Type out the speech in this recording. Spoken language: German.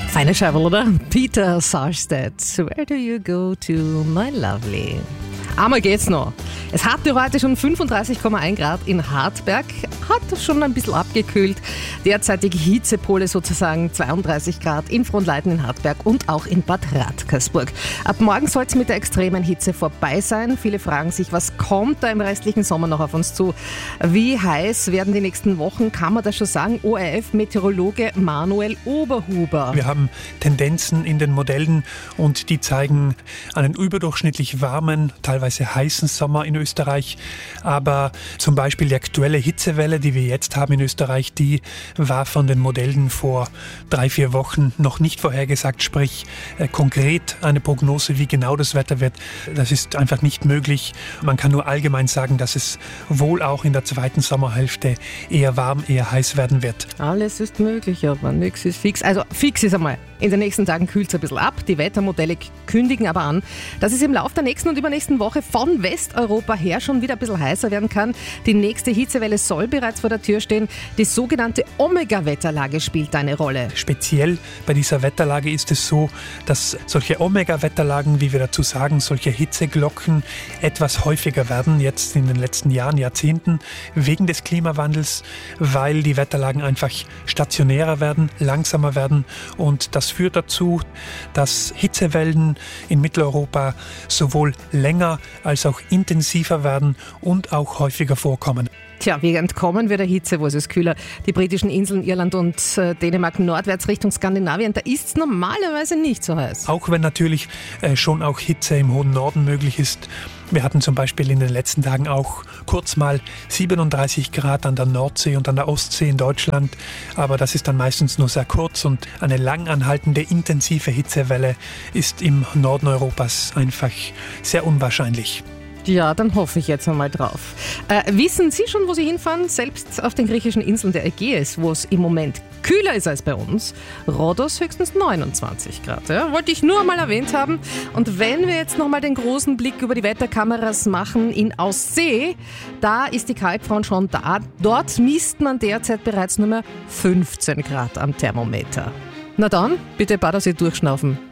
Feine Scheibe, oder? Peter Sarstedt. Where do you go to, my lovely? Einmal geht's noch. Es hatte heute schon 35,1 Grad in Hartberg, hat schon ein bisschen abgekühlt. Derzeitige Hitzepole sozusagen 32 Grad in Frohnleiten in Hartberg und auch in Bad Radkersburg. Ab morgen soll es mit der extremen Hitze vorbei sein. Viele fragen sich, was kommt da im restlichen Sommer noch auf uns zu? Wie heiß werden die nächsten Wochen? Kann man das schon sagen? ORF-Meteorologe Manuel Oberhuber. Wir haben Tendenzen in den Modellen und die zeigen einen überdurchschnittlich warmen, teilweise heißen Sommer in Österreich. Aber zum Beispiel die aktuelle Hitzewelle, die wir jetzt haben in Österreich, die war von den Modellen vor 3-4 Wochen noch nicht vorhergesagt. Sprich, konkret eine Prognose, wie genau das Wetter wird, das ist einfach nicht möglich. Man kann nur allgemein sagen, dass es wohl auch in der zweiten Sommerhälfte eher warm, eher heiß werden wird. Alles ist möglich, aber nichts ist fix. Also fix ist einmal. In den nächsten Tagen kühlt es ein bisschen ab. Die Wettermodelle kündigen aber an, dass es im Laufe der nächsten und übernächsten Woche von Westeuropa her schon wieder ein bisschen heißer werden kann. Die nächste Hitzewelle soll bereits vor der Tür stehen. Die sogenannte Omega-Wetterlage spielt eine Rolle. Speziell bei dieser Wetterlage ist es so, dass solche Omega-Wetterlagen, wie wir dazu sagen, solche Hitzeglocken etwas häufiger werden, jetzt in den letzten Jahren, Jahrzehnten, wegen des Klimawandels, weil die Wetterlagen einfach stationärer werden, langsamer werden, und das führt dazu, dass Hitzewellen in Mitteleuropa sowohl länger als auch intensiver werden und auch häufiger vorkommen. Tja, wie entkommen wir der Hitze? Wo ist es kühler? Die britischen Inseln, Irland und Dänemark nordwärts Richtung Skandinavien, da ist es normalerweise nicht so heiß. Auch wenn natürlich schon auch Hitze im hohen Norden möglich ist. Wir hatten zum Beispiel in den letzten Tagen auch kurz mal 37 Grad an der Nordsee und an der Ostsee in Deutschland. Aber das ist dann meistens nur sehr kurz, und eine lang anhaltende, intensive Hitzewelle ist im Norden Europas einfach sehr unwahrscheinlich. Ja, dann hoffe ich jetzt einmal drauf. Wissen Sie schon, wo Sie hinfahren? Selbst auf den griechischen Inseln der Ägäis, wo es im Moment kühler ist als bei uns. Rhodos höchstens 29 Grad. Ja? Wollte ich nur einmal erwähnt haben. Und wenn wir jetzt nochmal den großen Blick über die Wetterkameras machen in Aussee, da ist die Kaltfront schon da. Dort misst man derzeit bereits nur mehr 15 Grad am Thermometer. Na dann, bitte Badersee durchschnaufen.